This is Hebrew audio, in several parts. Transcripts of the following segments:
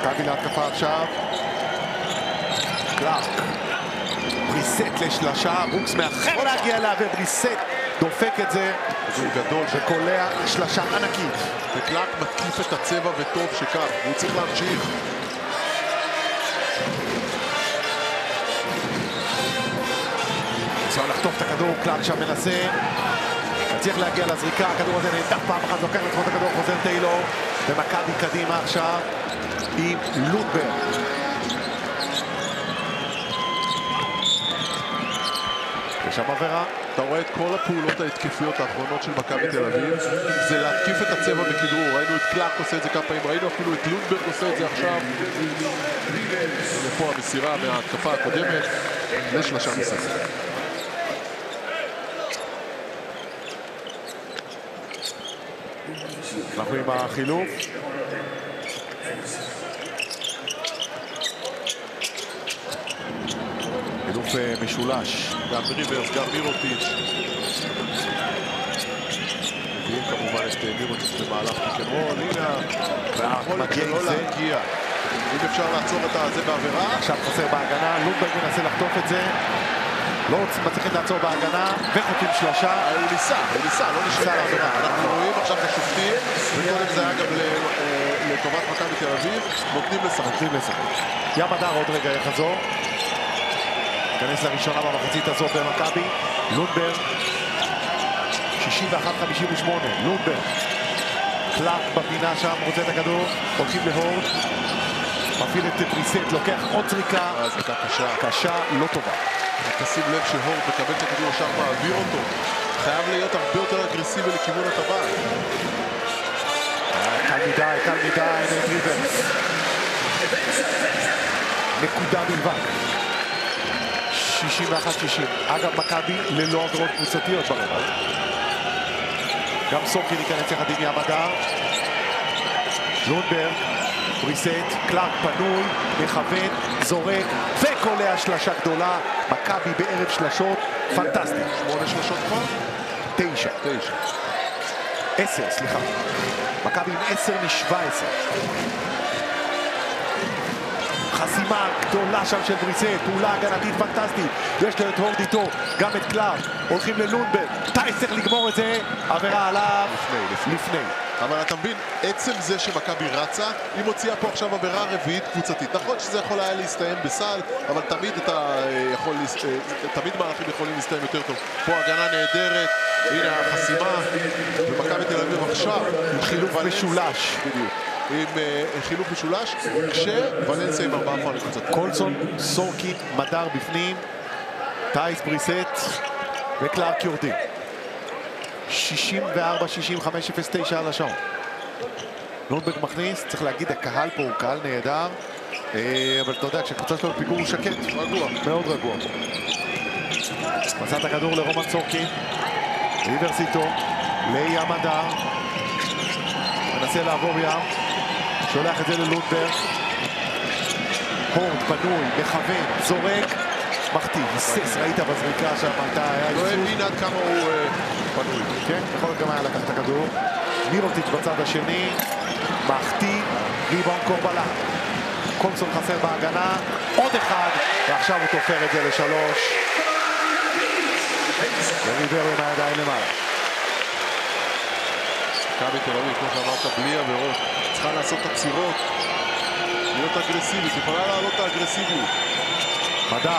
מכבי להתקפה עכשיו. קלארק. בריסט לשלשה, רוקס מאחר להגיע לה, ובריסט דופק את זה. הוא גדול וקולע שלשה ענקית. וקלארק מתקיף את הצבע וטוב שכך, הוא צריך להמשיך. צריך לחטוף את הכדור, קלארק שם מנסה. צריך להגיע לזריקה, הכדור הזה נהדף פעם אחת, לוקח לעצמו את הכדור, חוזר טיילור. ומכבי קדימה עכשיו עם לונדברג. יש שם עבירה. אתה רואה את כל הפעולות ההתקפיות האחרונות של מכבי תל אביב, זה להתקיף את הצבע בכדרור. ראינו את קלארק עושה את זה כמה פעמים, ראינו אפילו את לונדברג עושה את זה עכשיו. ופה המסירה מההתקפה הקודמת לשלשה נוספת. אנחנו עם החילוף. חילוף משולש. גם ריברס, גם מירוטיץ'. מביאים כמובן את מירוטיץ' במהלך פיקנרול. הנה, והיכולת שלא להגיע. אם אפשר לעצור את זה בעבירה. עכשיו חוסר בהגנה, לונדברג מנסה לחטוף את זה. לא מצליחים לעצור בהגנה, וחוטים שלושה. הוא ניסה, לא נשאר לעבירה. אנחנו רואים עכשיו את השופטים, וקודם זה היה גם לטובת מכבי תל אביב, נותנים לשחק. ים הדר עוד רגע יחזור. ייכנס לראשונה במחצית הזאת במכבי. לונדברג, 61-58, לונדברג. קלארק בפינה שם, רוצה את הכדור, הולכים להורד. מפעיל את בריסט, לוקח עוד זריקה. זריקה קשה, לא טובה. תשים לב שהורד מקבל את הכדור ישר מעביר אותו. חייב להיות הרבה יותר אגרסיבי לכיוון הטבעת. קל מדי, נייט ריברס. נקודה בלבד. 61-60. אגב, מכבי ללא עבירות קבוצתיות ברבע. גם סורקין ייכנס יחד עם ים הדר. לונדברג, בריסט, קלארק פנוי, מכוון, זורק וקולע שלשה גדולה. מכבי בערב שלשות פנטסטי. 8 שלשות כבר? 9. 10, סליחה. מכבי עם 10 מ-17. חסימה גדולה שם של בריסט, פעולה הגנתית פנטסטית. יש לו את הורד איתו, גם את קלארק. הולכים ללונדברג, טייס צריך לגמור את זה. עבירה עליו לפני. אבל אתה מבין, עצם זה שמכבי רצה, היא מוציאה פה עכשיו עבירה רביעית קבוצתית. נכון שזה יכול היה להסתיים בסל, אבל תמיד מהלכים יכולים להסתיים יותר טוב. פה הגנה נהדרת, הנה החסימה, ומכבי תל אביב עכשיו עם חילוף משולש. בדיוק. עם חילוף משולש, כשוולנסיה עם 4 פעמים קבוצתית. קולסון, סורקין, מדר בפנים, טייס, בריסט וקלארק יורדים. 64-65-09 על השעון. לונדברג מכניס, צריך להגיד, הקהל פה הוא קהל נהדר, אבל אתה יודע, כשקבוצה שלו בפיגור הוא שקט, רגוע, מאוד רגוע. מצא את הכדור לרומן סורקין, ריברס איתו, לים הדר, מנסה לעבור ים, שולח את זה ללונדברג, הורד פנוי, מכוון, זורק, מחטיא, היסס, ראית בזריקה שם, היה לא הבין עד כמה הוא פנוי. כן, יכול להיות גם היה לקחת את הכדור. מירוטיץ' בצד השני, מחטיא, ריבאונד קורבלה. קולסון חסר בהגנה, עוד אחד, ועכשיו הוא תופר את זה ל3. וריבר עם הידיים למעלה. מכבי תל אביב, כמו שאמרת, בלי עבירות. צריכה לעשות את עצירות, להיות אגרסיבית, יכולה לעלות את האגרסיביות. מדר.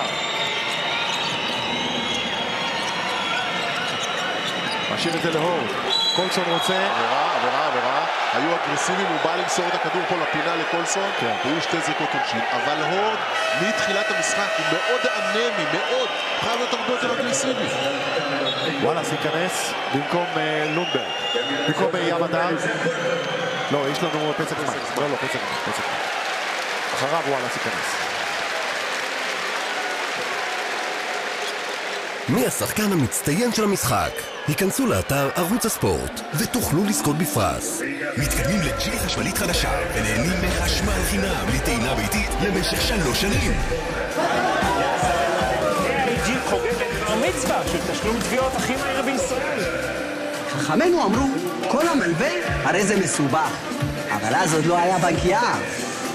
משאיר את זה להורד. קולסון רוצה. עבירה. היו אגרסיביים, הוא בא למסור את הכדור פה לפינה לקולסון. כן. היו 2 זריקות עונשין. אבל הורד, מתחילת המשחק, הוא מאוד אנמי, מאוד. חייב להיות הרבה יותר אגרסיבי. וואלאס ייכנס במקום לונדברג. במקום ים הדר. לא, יש לנו פסק זמן. לא, פסק זמן. אחריו וואלאס ייכנס. מי השחקן המצטיין של המשחק? היכנסו לאתר ערוץ הספורט ותוכלו לזכות בפרס. מתקדמים לג'ילי חשמלית חדשה ונהנים מחשמל חינם לטעינה ביתית למשך 3 שנים. ג'ילי חוגגת בר מצווה של תשלום תביעות הכי מהיר בישראל. חכמינו אמרו, כל המלווה הרי זה מסובך, אבל אז עוד לא היה בנק יער.